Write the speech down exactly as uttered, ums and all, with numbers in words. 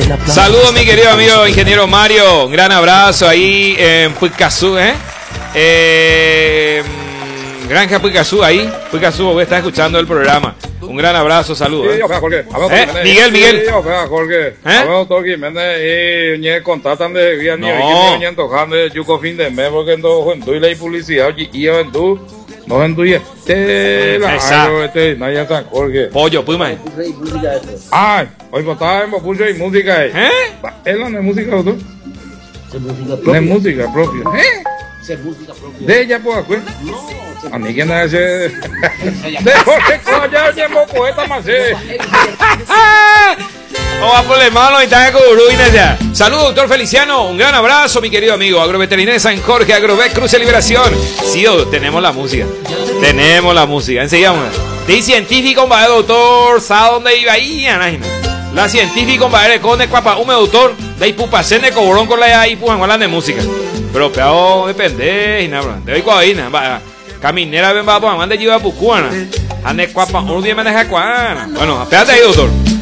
Saludos, mi querido amigo ingeniero Mario. Un gran abrazo ahí en Puicazú, ¿eh? eh Granja Puicazú, ahí. Puicazú, voy a estar escuchando el programa. Un gran abrazo, saludos. ¿Eh? ¿Eh? Miguel, Miguel. ¿Eh? No entuye. Te la hago este, no ya está Jorge. Pollo, puma. Ay, hoy está en puse música. ¿Eh? Él no es música, ¿tú? No es música propia. ¿Eh? Es música propia. De ella pues, ¿qué? A mí quién es ese. De Jorge Coya, ya no poeta más. Vamos a ponerle mano y está con ruinas ya. Saludos, doctor Feliciano. Un gran abrazo, mi querido amigo. Agroveterinaria San Jorge, Agrovet Cruz de Liberación. Sí, tenemos la música. Tenemos la música. Enseguida, de científico, va doctor. ¿Sabe dónde iba ahí? La científico, va a con el cuapa, un doctor. De ahí pupacen de cobrón con la ahí, pues, hablan de música. Pero peor depende. Y nada, de hoy coaína. Caminera, ven, va, pues, mande lleva pucuana. Ande cuapa, un día me deja cuana. Bueno, espérate ahí, doctor.